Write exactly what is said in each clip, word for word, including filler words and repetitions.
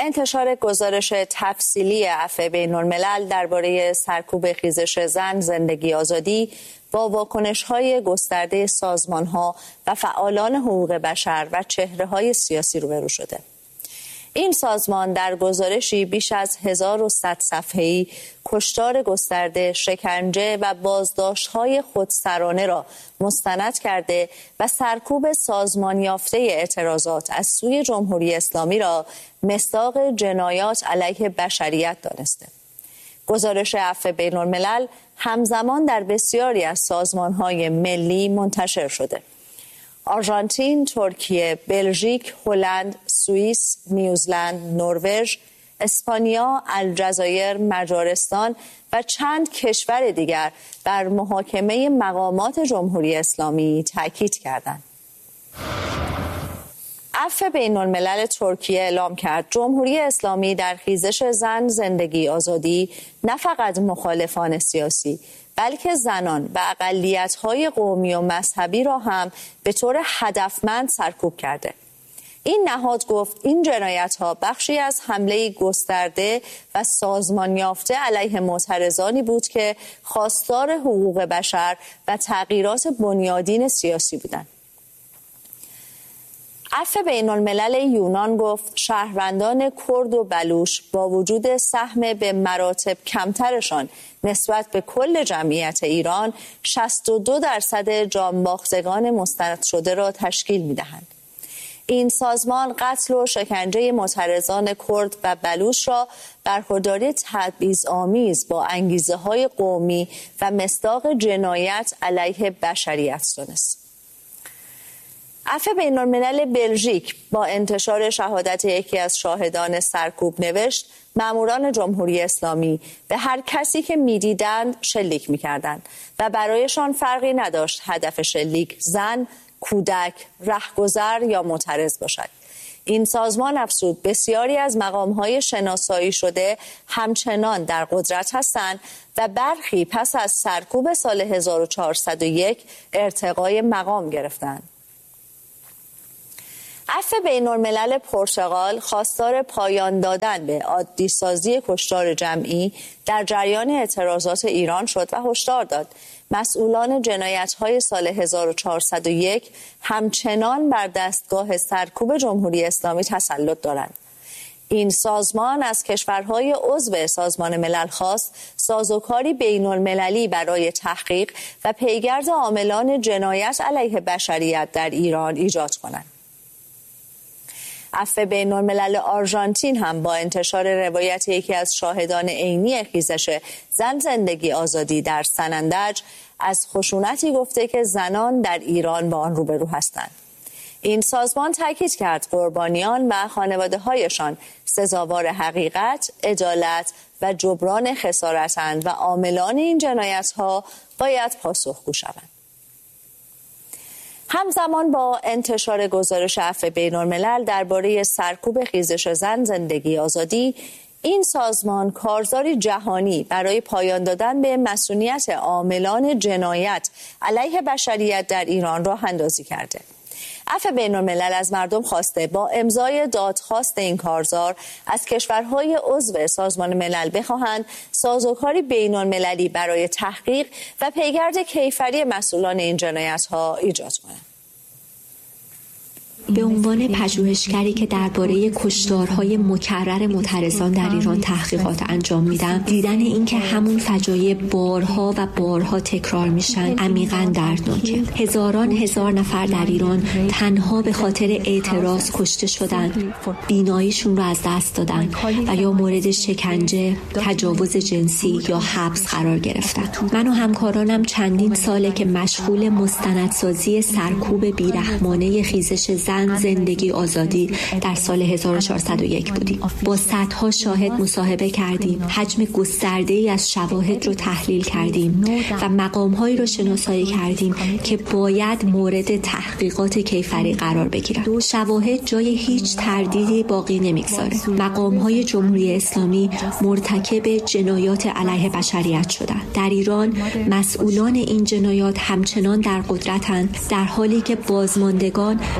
انتشار گزارش تفصیلی عفو بین‌الملل درباره سرکوب خیزش زن زندگی آزادی با واکنش‌های گسترده سازمان‌ها و فعالان حقوق بشر و چهره‌های سیاسی روبرو شده. این سازمان در گزارشی بیش از هزار و صد صفحه‌ای کشتار گسترده، شکنجه و بازداشت‌های خودسرانه را مستند کرده و سرکوب سازمان یافته اعتراضات از سوی جمهوری اسلامی را مصداق جنایات علیه بشریت دانسته. گزارش عفو بین‌الملل همزمان در بسیاری از سازمان‌های ملی منتشر شده. آرژانتین، ترکیه، بلژیک، هلند، سوئیس، نیوزلند، نروژ، اسپانیا، الجزایر، مجارستان و چند کشور دیگر بر محاکمه مقامات جمهوری اسلامی تاکید کردند. عفو بین‌الملل ترکیه اعلام کرد جمهوری اسلامی در خیزش زن زندگی آزادی نه فقط مخالفان سیاسی بلکه زنان و اقلیت‌های قومی و مذهبی را هم به طور هدفمند سرکوب کرده. این نهاد گفت این جنایت‌ها بخشی از حمله گسترده و سازمان یافته علیه معترضانی بود که خواستار حقوق بشر و تغییرات بنیادین سیاسی بودند. عفو بین‌الملل یونان گفت شهروندان کرد و بلوچ با وجود سهم به مراتب کمترشان نسبت به کل جمعیت ایران شصت و دو درصد جانباختگان مستند شده را تشکیل می‌دهند. این سازمان قتل و شکنجه معترضان کرد و بلوچ را برخورداری تبعیض‌آمیز با انگیزه‌های قومی و مصداق جنایت علیه بشریت دانست. عفو بین‌الملل بلژیک با انتشار شهادت یکی از شاهدان سرکوب نوشت ماموران جمهوری اسلامی به هر کسی که می‌دیدند شلیک می‌کردند و برایشان فرقی نداشت هدف شلیک زن، کودک، رهگذر یا معترض باشد. این سازمان افزود بسیاری از مقام‌های شناسایی شده همچنان در قدرت هستند و برخی پس از سرکوب سال هزار و چهارصد و یک ارتقای مقام گرفتند. عفو بین‌الملل پرتغال خواستار پایان دادن به عادی‌سازی کشتار جمعی در جریان اعتراضات ایران شد و هشدار داد مسئولان جنایت‌های سال هزار و چهارصد و یک همچنان بر دستگاه سرکوب جمهوری اسلامی تسلط دارند. این سازمان از کشورهای عضو سازمان ملل خواست سازوکاری بین‌المللی برای تحقیق و پیگرد عاملان جنایت علیه بشریت در ایران ایجاد کنند. عفو بین‌الملل آرژانتین هم با انتشار روایت یکی از شاهدان عینی خیزش زن زندگی آزادی در سنندج از خشونتی گفته که زنان در ایران با آن روبرو هستند. این سازمان تاکید کرد قربانیان و خانواده‌هایشان سزاوار حقیقت، عدالت و جبران خسارتند و عاملان این جنایت‌ها باید پاسخگو شوند. همزمان با انتشار گزارش عفو بین‌الملل درباره سرکوب خیزش زن زندگی آزادی، این سازمان کارزاری جهانی برای پایان دادن به مسئولیت عاملان جنایت علیه بشریت در ایران راه اندازی کرده. عفو بین‌الملل از مردم خواسته با امضای دادخواست این کارزار از کشورهای عضو سازمان ملل بخواهند سازوکاری بین‌المللی برای تحقیق و پیگرد کیفری مسئولان این جنایت‌ها ایجاد کنند. به عنوان پژوهشگری که درباره کشتارهای مکرر معترضان در ایران تحقیقات انجام میدم، دیدن اینکه همون فجایع بارها و بارها تکرار میشن عمیقاً دردناکه. هزاران هزار نفر در ایران تنها به خاطر اعتراض کشته شدن، بیناییشون رو از دست دادن و یا مورد شکنجه، تجاوز جنسی یا حبس قرار گرفتن. من و همکارانم چندین ساله که مشغول مستندسازی سرکوب بیرحمانه خیزش زن زندگی آزادی در سال هزار و چهارصد و یک بودیم. با صدها شاهد مصاحبه کردیم، حجم گسترده‌ای از شواهد رو تحلیل کردیم و مقام‌هایی رو شناسایی کردیم که باید مورد تحقیقات کیفری قرار بگیرن. شواهد جای هیچ تردیدی باقی نمیگذاره. مقام‌های جمهوری اسلامی مرتکب جنایات علیه بشریت شدند. در ایران مسئولان این جنایات همچنان در قدرتند، در حالی که بازماندگان و خانه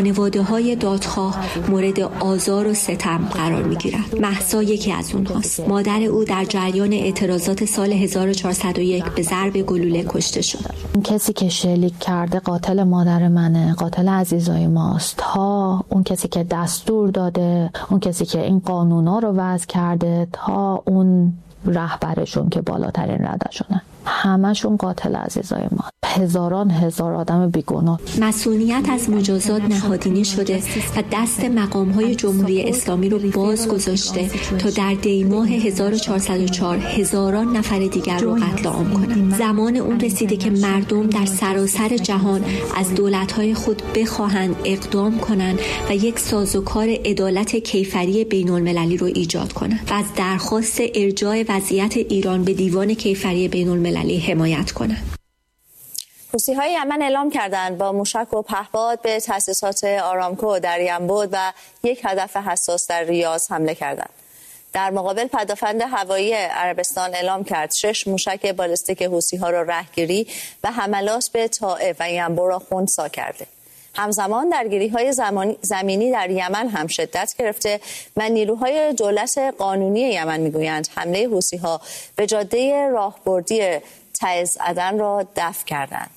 خانواده های دادخواه مورد آزار و ستم قرار می گیرد. مهسا یکی از اونهاست. مادر او در جریان اعتراضات سال هزار و چهارصد و یک به ضرب گلوله کشته شد. اون کسی که شلیک کرده قاتل مادر منه، قاتل عزیزای ماست. تا اون کسی که دستور داده، اون کسی که این قانونا رو وضع کرده، تا اون رهبرشون که بالاترین ردشونه، همشون قاتل عزیزای ما. هزاران هزار آدم بیگناه. مسئولیت از مجازات نهادینه شده و دست مقام‌های جمهوری اسلامی رو باز گذاشته تا در دیماه هزار و چهارصد و چهار هزاران نفر دیگر رو قتل عام کنند. زمان اون رسیده که مردم در سراسر جهان از دولت‌های خود بخواهند اقدام کنند و یک سازوکار عدالت کیفری بین‌المللی رو ایجاد کنند و از درخواست ارجاع وضعیت ایران به دیوان کیفری بین‌المللی حمایت کنند. حوثی‌های یمن اعلام کردند با موشک و پهپاد به تأسیسات آرامکو در ینبوع و یک هدف حساس در ریاض حمله کردند. در مقابل پدافند هوایی عربستان اعلام کرد شش موشک بالستیک حوثی‌ها را رهگیری و حملات به طائف و ینبوع را خنثی کرده. همزمان درگیری‌های زمینی در یمن هم شدت گرفته و نیروهای دولت قانونی یمن می‌گویند حمله حوثی‌ها به جاده راهبردی تعز عدن را دفع کردند.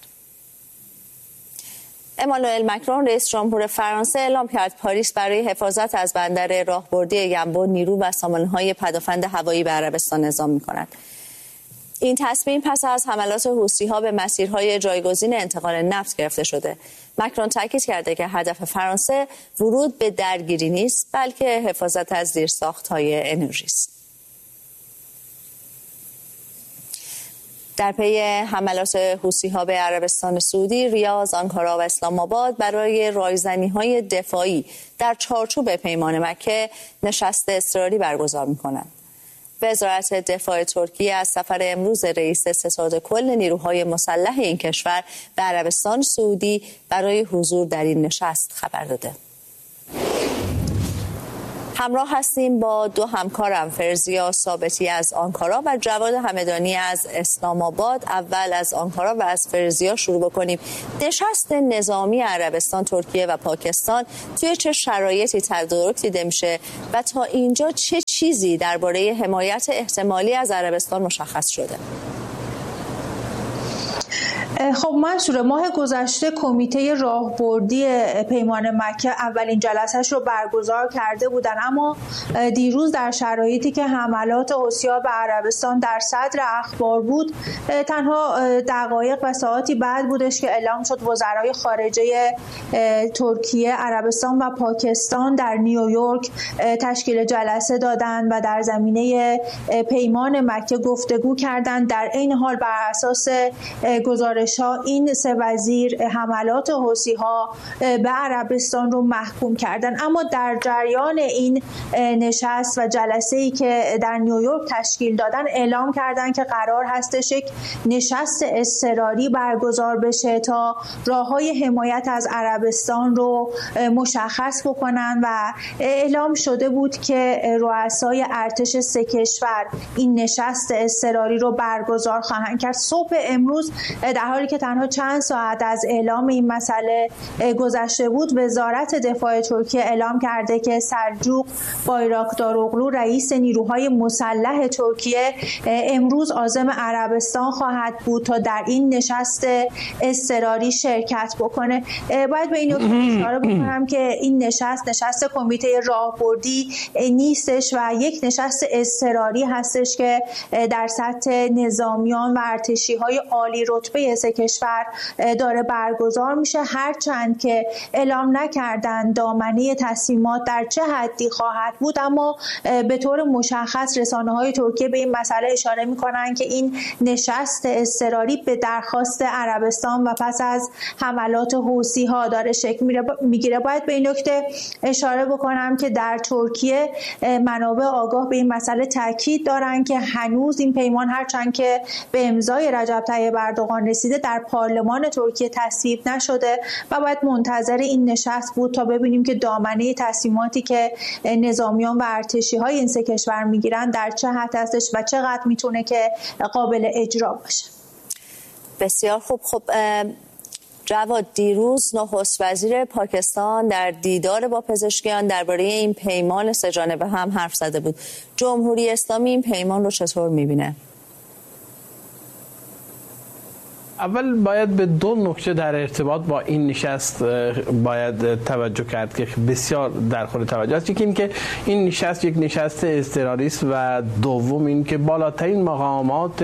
امانوئل مکرون رئیس جمهور فرانسه اعلام کرد پاریس برای حفاظت از بندر راهبردی ینبوع نیرو و سامانه‌های پدافند هوایی به عربستان اعزام می‌کند. این تصمیم پس از حملات حوثی‌ها به مسیرهای جایگزین انتقال نفت گرفته شده. مکرون تاکید کرده که هدف فرانسه ورود به درگیری نیست، بلکه حفاظت از زیرساخت‌های انرژی است. در پی حملات حوثی‌ها به عربستان سعودی، ریاض، آنکارا و اسلام آباد برای رایزنی‌های دفاعی در چارچوب پیمان مکه نشست اضطراری برگزار می‌کنند. وزارت دفاع ترکیه از سفر امروز رئیس ستاد کل نیروهای مسلح این کشور به عربستان سعودی برای حضور در این نشست خبر داده. همراه هستیم با دو همکارم، فرزیا ثابتی از آنکارا و جواد همدانی از اسلام آباد. اول از آنکارا و از فرزیا شروع بکنیم. نشست نظامی عربستان، ترکیه و پاکستان توی چه شرایطی تدارک دیده میشه و تا اینجا چه چیزی درباره حمایت احتمالی از عربستان مشخص شده؟ خب منصور، ماه گذشته کمیته راهبردی پیمان مکه اولین جلسه‌اش رو برگزار کرده بودن، اما دیروز در شرایطی که حملات حوثی‌ها به عربستان در صدر اخبار بود، تنها دقایق و ساعاتی بعد بودش که اعلام شد وزرای خارجه ترکیه، عربستان و پاکستان در نیویورک تشکیل جلسه دادند و در زمینه پیمان مکه گفتگو کردند. در این حال بر اساس گزارش ها این سه وزیر حملات حوثی‌ها به عربستان رو محکوم کردن. اما در جریان این نشست و جلسه‌ای که در نیویورک تشکیل دادن اعلام کردن که قرار هستش یک نشست اضطراری برگزار بشه تا راه‌های حمایت از عربستان رو مشخص بکنن و اعلام شده بود که رؤسای ارتش سه کشور این نشست اضطراری رو برگزار خواهند کرد. صبح امروز در حالی که تنها چند ساعت از اعلام این مسئله گذشته بود، وزارت دفاع ترکیه اعلام کرده که سلجوق بایراکداروغلو رئیس نیروهای مسلح ترکیه امروز عازم عربستان خواهد بود تا در این نشست اضطراری شرکت بکنه. باید به این نکته اشاره بکنم که این نشست نشست کمیته راهبردی نیستش و یک نشست اضطراری هستش که در سطح نظامیان و ارتشی‌های عالی رتبه سه کشور داره برگزار میشه، هرچند که اعلام نکردن دامنه تصمیمات در چه حدی خواهد بود، اما به طور مشخص رسانه‌های ترکیه به این مسئله اشاره میکنن که این نشست اضطراری به درخواست عربستان و پس از حملات حوثی‌ها داره شکل میگیره. باید به این نکته اشاره بکنم که در ترکیه منابع آگاه به این مسئله تاکید دارن که هنوز این پیمان هرچند که به امضای رجب طیب اردوغان رسیده در پارلمان ترکیه تصویب نشده و باید منتظر این نشست بود تا ببینیم که دامنه تصمیماتی که نظامیان و ارتشی‌های این سه کشور میگیرن در چه حد هستش و چقدر میتونه که قابل اجرا باشه. بسیار خوب. خب جواد، دیروز نخست وزیر پاکستان در دیدار با پزشکیان درباره این پیمان سه‌جانبه هم حرف زده بود. جمهوری اسلامی این پیمان رو چطور می‌بینه؟ اول باید به دو نکته در ارتباط با این نشست باید توجه کرد که بسیار در خور توجه است. یکی این که این نشست یک نشست اضطراری است و دوم این که بالاترین مقامات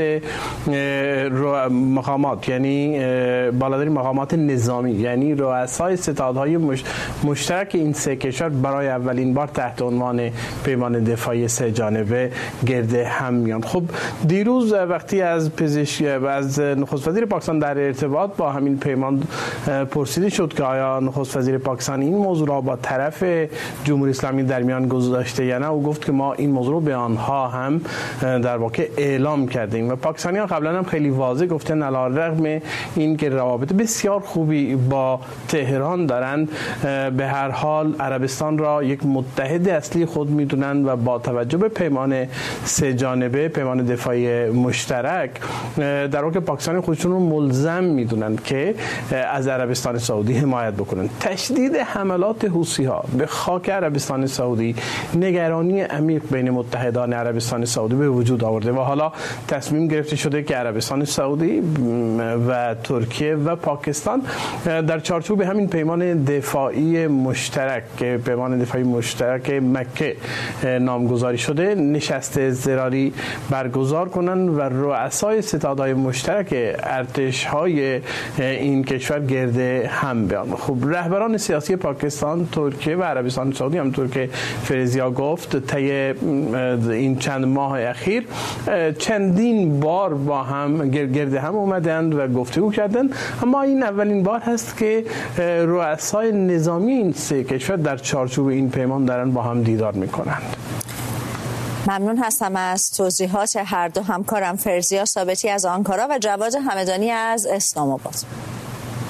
مقامات یعنی بالاترین مقامات نظامی یعنی رؤسای ستادهای مشترک این سه کشور برای اولین بار تحت عنوان پیمان دفاعی سه جانبه گرد هم میان. خب دیروز وقتی از پزشک از نخست وزیر پاکستان در ارتباط با همین پیمان پرسیده شد که آیا نخست وزیر پاکستان این موضوع را با طرف جمهوری اسلامی در میان گذاشته یا نه، او گفت که ما این موضوع رو به آنها هم در واقع اعلام کردیم و پاکستانی‌ها قبلا هم خیلی واضح گفتن علیرغم این که روابط بسیار خوبی با تهران دارند، به هر حال عربستان را یک متحد اصلی خود میدونند و با توجه به پیمان سه جانبه، پیمان دفاعی مشترک، در واقع پاکستانی خودشون رو ملزم میدونن که از عربستان سعودی حمایت بکنن. تشدید حملات حوثی‌ها به خاک عربستان سعودی نگرانی عمیق بین متحدان عربستان سعودی به وجود آورده و حالا تصمیم گرفته شده که عربستان سعودی و ترکیه و پاکستان در چارچوب همین پیمان دفاعی مشترک که پیمان دفاعی مشترک مکه نامگذاری شده نشست اضطراری برگزار کنند و رؤسای ستادهای مشترک ارتش‌های این کشور گرد هم بیان. خب رهبران سیاسی پاکستان، ترکیه و عربستان سعودی همونطور که فرزیا گفت طی این چند ماه اخیر چندین بار با هم گرد هم اومدند و گفتگو کردند، اما این اولین بار هست که رؤسای نظامی این سه کشور در چارچوب این پیمان دارن با هم دیدار میکنند. ممنون هستم از توضیحات هر دو همکارم، فرزیا ثابتی از آنکارا و جواد همدانی از اسلام آباد.